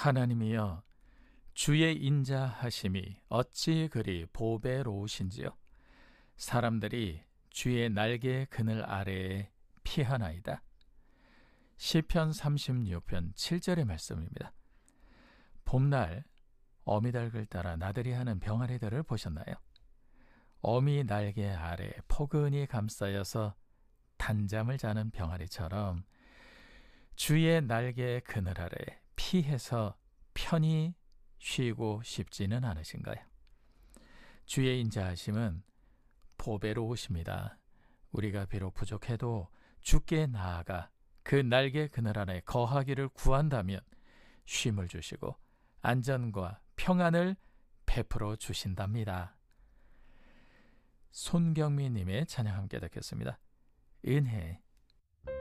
하나님이여, 주의 인자하심이 어찌 그리 보배로우신지요. 사람들이 주의 날개 그늘 아래에 피하나이다. 시편 36편 7절의 말씀입니다. 봄날 어미닭을 따라 나들이 하는 병아리들을 보셨나요? 어미 날개 아래 포근히 감싸여서 단잠을 자는 병아리처럼 주의 날개 그늘 아래 피해서 편히 쉬고 싶지는 않으신가요? 주의 인자하심은 보배로우십니다. 우리가 비록 부족해도 주께 나아가 그 날개 그늘 안에 거하기를 구한다면 쉼을 주시고 안전과 평안을 베풀어 주신답니다. 손경미 님의 찬양 함께 듣겠습니다. 은혜.